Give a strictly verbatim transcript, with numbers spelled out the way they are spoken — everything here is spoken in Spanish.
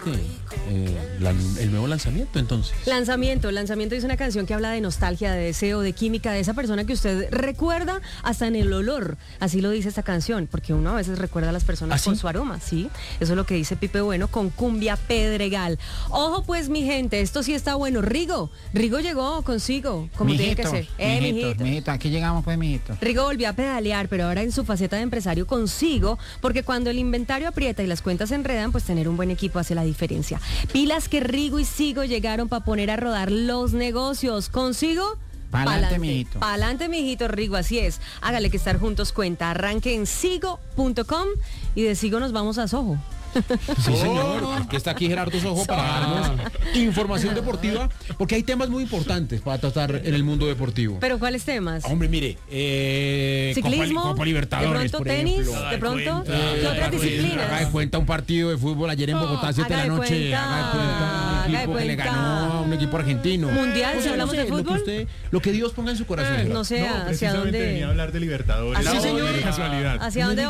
Eh, la, el nuevo lanzamiento, entonces. Lanzamiento, lanzamiento es una canción que habla de nostalgia, de deseo, de química, de esa persona que usted recuerda hasta en el olor. Así lo dice esta canción, porque uno a veces recuerda a las personas ¿Ah, por sí? su aroma, ¿sí? Eso es lo que dice Pipe Bueno con Cumbia Pedregal. Ojo pues, mi gente, esto sí está bueno. Rigo, Rigo llegó consigo, como tiene que ser. Eh, mijitos, mijito. mijitos, aquí llegamos pues, mijitos. Rigo volvió a pedalear, pero ahora en su faceta de empresario consigo, porque cuando el inventario aprieta y las cuentas se enredan, pues tener un buen equipo hace la diferencia. Pilas que Rigo y Sigo llegaron para poner a rodar los negocios. ¿Consigo? Pa'lante, mijito. Pa'lante, mijito, Rigo, así es. Hágale que estar juntos cuenta. Arranque en sigo punto com y de Sigo nos vamos a Soho. Sí, señor. El que está aquí Gerardo Sojo para darnos información deportiva, porque hay temas muy importantes para tratar en el mundo deportivo. ¿Pero cuáles temas? Hombre, mire, eh, ¿Ciclismo? Copa, Copa Libertadores, ¿De pronto por tenis? ejemplo. ¿De pronto? Eh, ¿Qué otras haga de disciplinas? cuenta un partido de fútbol ayer en Bogotá, siete de la haga de noche. cuenta, Haga de cuenta haga un de equipo que le cuenta. ganó a un equipo argentino. ¿Mundial, si O sea, hablamos no sé, de lo que fútbol? usted- Lo que Dios ponga en su corazón. No sé No, hacia precisamente dónde. venía a hablar de Libertadores. ¿Ah, sí, No, señor? de casualidad. ¿Hacia dónde